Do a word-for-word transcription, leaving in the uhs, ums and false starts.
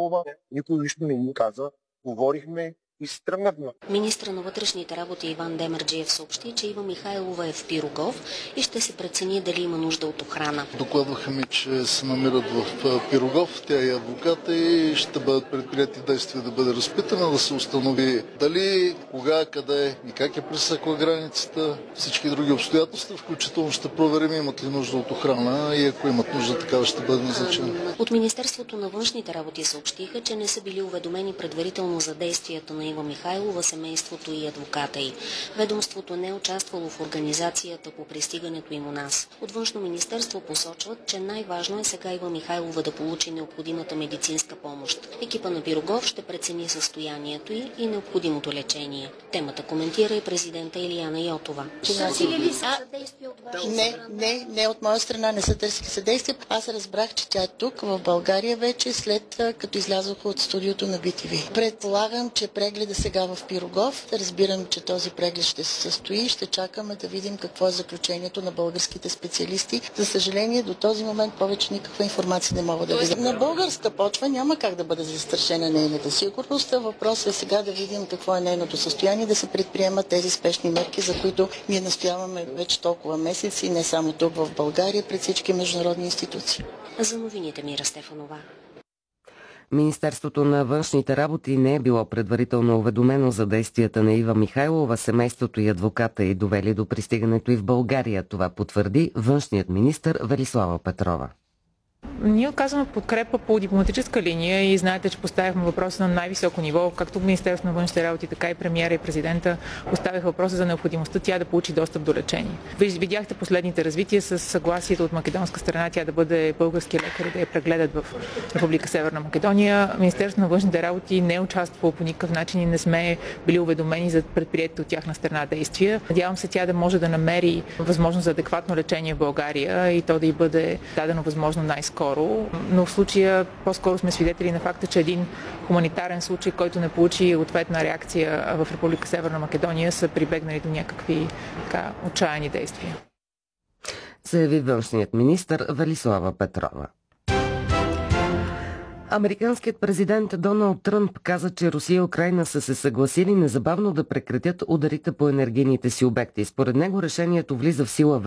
такова, никой нищо не ни каза. Говорихме и се тръгнахме. Министър на вътрешните работи Иван Демерджиев съобщи, че Ива Михайлова е в Пирогов и ще се прецени дали има нужда от охрана. Докладваха ми, че се намират в Пирогов, тя и адвоката, и ще бъдат предприяти действия да бъде разпитана, да се установи дали, кога, къде и как е пресекла границата, всички други обстоятелства, включително ще проверим имат ли нужда от охрана и ако имат нужда, такава ще бъде назначена. От Министерството на външните работи съобщиха, че не са били уведомени предварително за действията на Ива Михайлова, семейството и адвоката й. Ведомството не е участвало в организацията по пристигането им у нас. От Външно министерство посочват, че най-важно е сега Ива Михайлова да получи необходимата медицинска помощ. Екипа на Пирогов ще прецени състоянието й и необходимото лечение. Темата коментира и президента Илияна Йотова. Търсили ли са съдействие от ваша не, страна? не, не от моя страна не са търсили съдействие. Аз разбрах, че тя е тук, в България вече, след като излязоха от студиото на би ти ви. Предполагам, че прегледа сега в Пирогов. Разбирам, че този преглед ще се състои. Ще чакаме да видим какво е заключението на българските специалисти. За съжаление, до този момент повече никаква информация не мога да видя. На българска почва няма как да бъде застрашена нейната сигурност. Въпросът е сега да видим какво е нейното състояние, да се предприемат тези спешни мерки, за които ние настояваме вече толкова месеци, не само тук в България, пред всички международни институции. За новините Мира Стефанова. Министерството на външните работи не е било предварително уведомено за действията на Ива Михайлова, семейството и адвоката й довели до пристигането й в България. Това потвърди външният министър Велислава Петрова. Ние отказваме подкрепа по дипломатическа линия и знаете, че поставихме въпроса на най-високо ниво, както Министерството на външните работи, така и премиера и президента поставиха въпроса за необходимостта тя да получи достъп до лечение. Видяхте последните развития с съгласието от македонска страна тя да бъде български лекар и да я прегледат в Република Северна Македония. Министерството на външните работи не е участвало по никакъв начин и не сме били уведомени за предприетите от тяхна страна действия. Надявам се тя да може да намери възможност за адекватно лечение в България и то да й бъде дадено възможно най-скоро. Но в случая по-скоро сме свидетели на факта, че един хуманитарен случай, който не получи ответна реакция в Република Северна Македония, са прибегнали до някакви така, отчаяни действия. Заяви външният министър Велислава Петрова. Американският президент Доналд Тръмп каза, че Русия и Украйна са се съгласили незабавно да прекратят ударите по енергийните си обекти. Според него решението влиза в сила